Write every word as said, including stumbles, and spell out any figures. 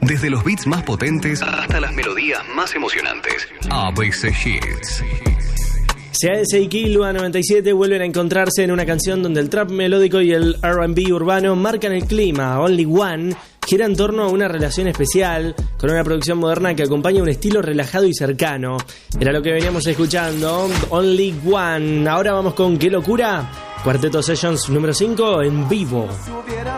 Desde los beats más potentes hasta las melodías más emocionantes. A B C Hits. C A S y Kilua noventa y siete vuelven a encontrarse en una canción donde el trap melódico y el R and B urbano marcan el clima. Only One gira en torno a una relación especial con una producción moderna que acompaña un estilo relajado y cercano. Era lo que veníamos escuchando, Only One. Ahora vamos con Qué Locura, Cuarteto Sessions número cinco en vivo.